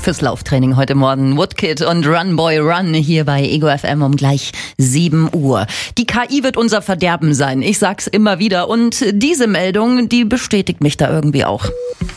fürs Lauftraining heute Morgen. Woodkid und Run Boy Run hier bei Ego FM um gleich 7 Uhr. Die KI wird unser Verderben sein. Ich sag's immer wieder. Und diese Meldung, die bestätigt mich da irgendwie auch.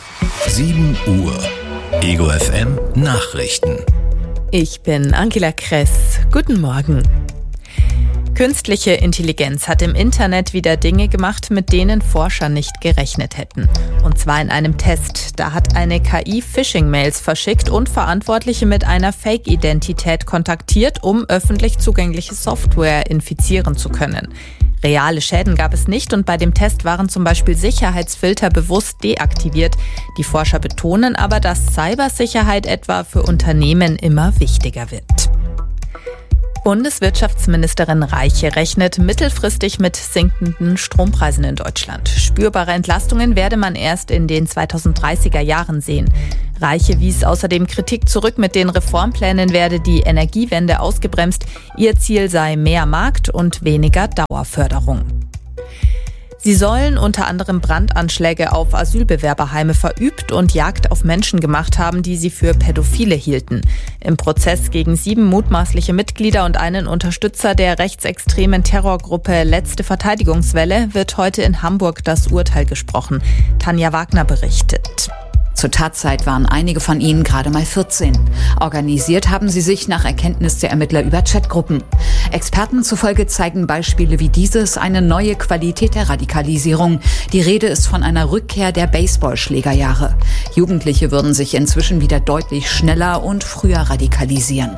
7 Uhr. Ego FM Nachrichten. Ich bin Angela Kress. Guten Morgen. Künstliche Intelligenz hat im Internet wieder Dinge gemacht, mit denen Forscher nicht gerechnet hätten. Und zwar in einem Test. Da hat eine KI Phishing-Mails verschickt und Verantwortliche mit einer Fake-Identität kontaktiert, um öffentlich zugängliche Software infizieren zu können. Reale Schäden gab es nicht und bei dem Test waren zum Beispiel Sicherheitsfilter bewusst deaktiviert. Die Forscher betonen aber, dass Cybersicherheit etwa für Unternehmen immer wichtiger wird. Bundeswirtschaftsministerin Reiche rechnet mittelfristig mit sinkenden Strompreisen in Deutschland. Spürbare Entlastungen werde man erst in den 2030er Jahren sehen. Reiche wies außerdem Kritik zurück, mit den Reformplänen werde die Energiewende ausgebremst. Ihr Ziel sei mehr Markt und weniger Dauerförderung. Sie sollen unter anderem Brandanschläge auf Asylbewerberheime verübt und Jagd auf Menschen gemacht haben, die sie für Pädophile hielten. Im Prozess gegen 7 mutmaßliche Mitglieder und einen Unterstützer der rechtsextremen Terrorgruppe Letzte Verteidigungswelle wird heute in Hamburg das Urteil gesprochen. Tanja Wagner berichtet. Zur Tatzeit waren einige von ihnen gerade mal 14. Organisiert haben sie sich nach Erkenntnis der Ermittler über Chatgruppen. Experten zufolge zeigen Beispiele wie dieses eine neue Qualität der Radikalisierung. Die Rede ist von einer Rückkehr der Baseballschlägerjahre. Jugendliche würden sich inzwischen wieder deutlich schneller und früher radikalisieren.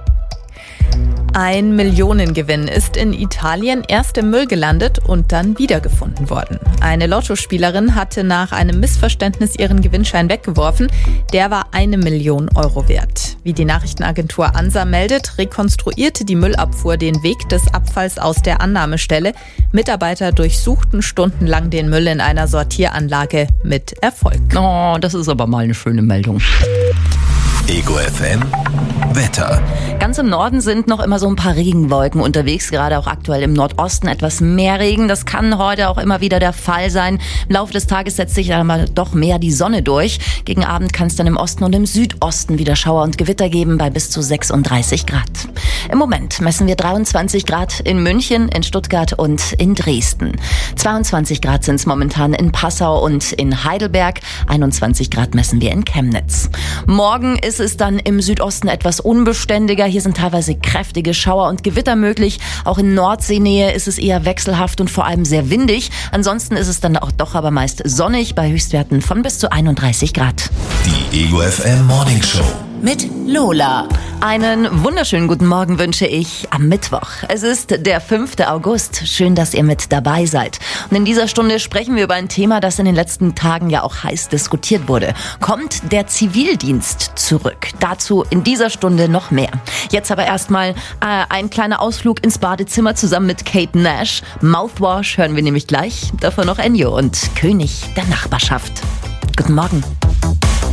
Ein Millionengewinn ist in Italien erst im Müll gelandet und dann wiedergefunden worden. Eine Lottospielerin hatte nach einem Missverständnis ihren Gewinnschein weggeworfen. Der war 1 Million Euro wert. Wie die Nachrichtenagentur ANSA meldet, rekonstruierte die Müllabfuhr den Weg des Abfalls aus der Annahmestelle. Mitarbeiter durchsuchten stundenlang den Müll in einer Sortieranlage mit Erfolg. Oh, das ist aber mal eine schöne Meldung. Ego FM Wetter. Ganz im Norden sind noch immer so ein paar Regenwolken unterwegs, gerade auch aktuell im Nordosten etwas mehr Regen. Das kann heute auch immer wieder der Fall sein. Im Laufe des Tages setzt sich dann mal doch mehr die Sonne durch. Gegen Abend kann es dann im Osten und im Südosten wieder Schauer und Gewitter geben bei bis zu 36 Grad. Im Moment messen wir 23 Grad in München, in Stuttgart und in Dresden. 22 Grad sind es momentan in Passau und in Heidelberg. 21 Grad messen wir in Chemnitz. Morgen ist es dann im Südosten etwas unbeständiger. Hier sind teilweise kräftige Schauer und Gewitter möglich. Auch in Nordseenähe ist es eher wechselhaft und vor allem sehr windig. Ansonsten ist es dann auch doch aber meist sonnig bei Höchstwerten von bis zu 31 Grad. Die Ego FM Morning Show. Mit Lola. Einen wunderschönen guten Morgen wünsche ich am Mittwoch. Es ist der 5. August. Schön, dass ihr mit dabei seid. Und in dieser Stunde sprechen wir über ein Thema, das in den letzten Tagen ja auch heiß diskutiert wurde. Kommt der Zivildienst zurück? Dazu in dieser Stunde noch mehr. Jetzt aber erstmal ein kleiner Ausflug ins Badezimmer zusammen mit Kate Nash. Mouthwash hören wir nämlich gleich. Davor noch Ennio und König der Nachbarschaft. Guten Morgen.